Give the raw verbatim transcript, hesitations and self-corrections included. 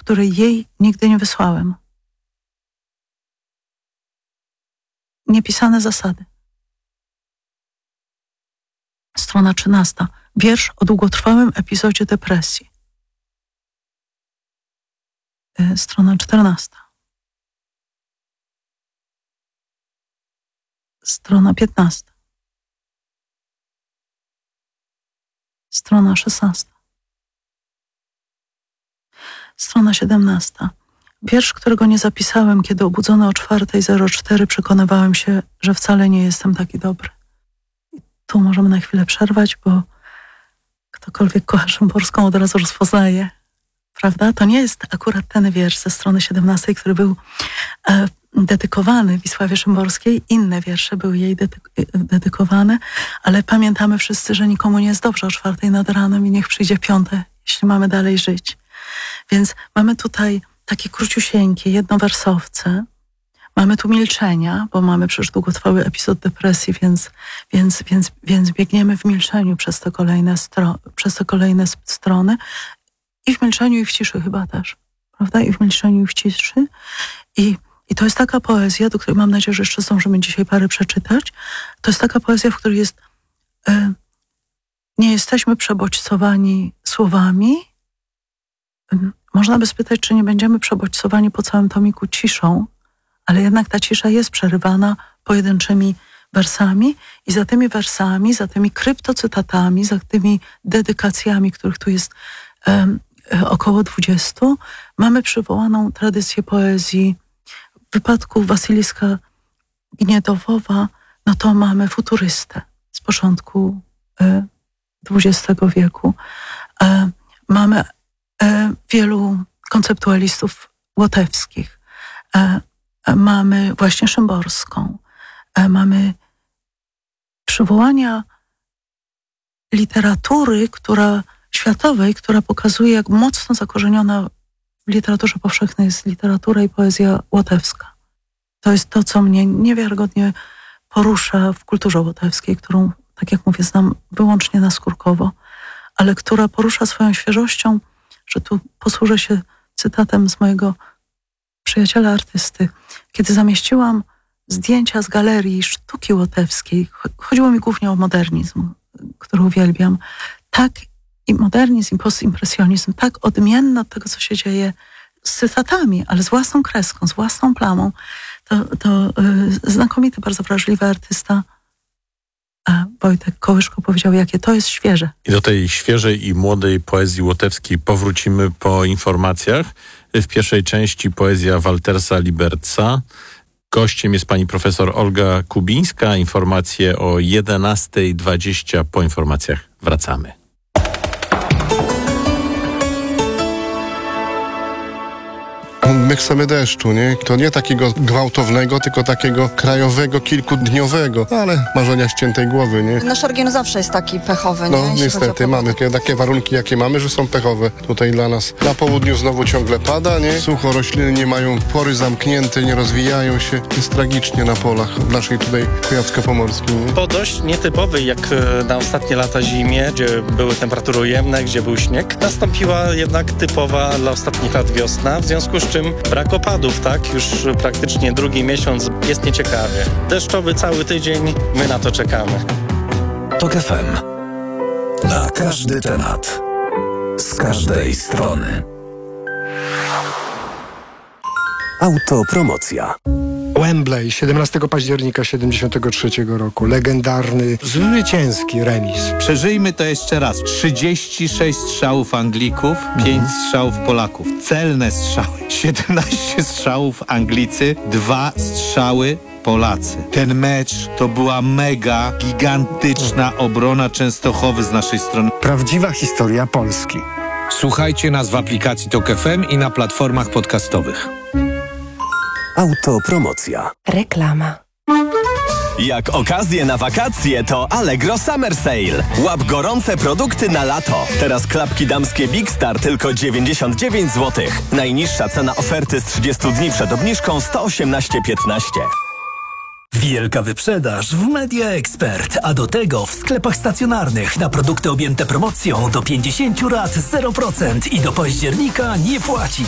której jej nigdy nie wysłałem. Niepisane zasady. Strona trzynasta. Wiersz o długotrwałym epizodzie depresji. Strona czternasta. Strona piętnasta. Strona szesnasta. Strona siedemnasta. Wiersz, którego nie zapisałem, kiedy obudzony o czwartej zero cztery przekonywałem się, że wcale nie jestem taki dobry. I tu możemy na chwilę przerwać, bo ktokolwiek kocha Szymborską od razu rozpoznaje. Prawda? To nie jest akurat ten wiersz ze strony siedemnastej, który był e, dedykowany Wisławie Szymborskiej. Inne wiersze były jej dedy- dedykowane, ale pamiętamy wszyscy, że nikomu nie jest dobrze o czwartej nad ranem i niech przyjdzie piąte, jeśli mamy dalej żyć. Więc mamy tutaj takie króciusieńkie, jednowersowce. Mamy tu milczenia, bo mamy przecież długotrwały epizod depresji, więc, więc, więc, więc biegniemy w milczeniu przez te kolejne, stro- przez te kolejne strony. I w milczeniu, i w ciszy chyba też. Prawda? I w milczeniu, i w ciszy. I, i to jest taka poezja, do której mam nadzieję, że jeszcze zdążymy dzisiaj parę przeczytać. To jest taka poezja, w której jest e, nie jesteśmy przebodźcowani słowami. Można by spytać, czy nie będziemy przebodźcowani po całym tomiku ciszą, ale jednak ta cisza jest przerywana pojedynczymi wersami i za tymi wersami, za tymi kryptocytatami, za tymi dedykacjami, których tu jest um, około dwudziestu, mamy przywołaną tradycję poezji. W wypadku Wasyliska Gniedowowa, no to mamy futurystę z początku e, dwudziestego wieku. E, mamy e, wielu konceptualistów łotewskich. E, e, mamy właśnie Szymborską. E, mamy przywołania literatury, która światowej, która pokazuje, jak mocno zakorzeniona w literaturze powszechnej jest literatura i poezja łotewska. To jest to, co mnie niewiarygodnie porusza w kulturze łotewskiej, którą, tak jak mówię, znam wyłącznie naskórkowo, ale która porusza swoją świeżością, że tu posłużę się cytatem z mojego przyjaciela artysty. Kiedy zamieściłam zdjęcia z galerii sztuki łotewskiej, chodziło mi głównie o modernizm, który uwielbiam, tak i modernizm, i postimpresjonizm, tak odmienny od tego, co się dzieje z cytatami, ale z własną kreską, z własną plamą. To, to yy, znakomity, bardzo wrażliwy artysta a Wojtek Kołyszko powiedział, jakie to jest świeże. I do tej świeżej i młodej poezji łotewskiej powrócimy po informacjach. W pierwszej części poezja Waltersa Liberca. Gościem jest pani profesor Olga Kubińska. Informacje o jedenasta dwadzieścia. Po informacjach wracamy. My chcemy deszczu, nie? To nie takiego gwałtownego, tylko takiego krajowego, kilkudniowego, ale marzenia ściętej głowy, nie? Nasz region zawsze jest taki pechowy, nie? No Jeśli niestety, mamy takie, takie warunki, jakie mamy, że są pechowe tutaj dla nas. Na południu znowu ciągle pada, nie? Sucho, rośliny nie mają pory zamknięte, nie rozwijają się. Jest tragicznie na polach w naszej tutaj Kujawsko-Pomorskiej, nie? Po dość nietypowej, jak na ostatnie lata zimie, gdzie były temperatury ujemne, gdzie był śnieg, nastąpiła jednak typowa dla ostatnich lat wiosna, w związku z czym brak opadów, tak? Już praktycznie drugi miesiąc, jest nieciekawie. Deszczowy cały tydzień, my na to czekamy. Tok F M. Na każdy temat. Z każdej strony. Autopromocja. Wembley, siedemnastego października siedemdziesiątego trzeciego roku. Legendarny, zwycięski remis. Przeżyjmy to jeszcze raz. trzydzieści sześć strzałów Anglików, pięć strzałów Polaków. Celne strzały. siedemnaście strzałów Anglicy, dwa strzały Polacy. Ten mecz to była mega, gigantyczna obrona Częstochowy z naszej strony. Prawdziwa historia Polski. Słuchajcie nas w aplikacji Tok F M i na platformach podcastowych. Autopromocja. Reklama. Jak okazję na wakacje, to Allegro Summer Sale. Łap gorące produkty na lato. Teraz klapki damskie Big Star tylko dziewięćdziesiąt dziewięć złotych. Najniższa cena oferty z trzydziestu dni przed obniżką sto osiemnaście piętnaście. Wielka wyprzedaż w Media Expert, a do tego w sklepach stacjonarnych na produkty objęte promocją do pięćdziesiąt rat zero procent i do października nie płaci.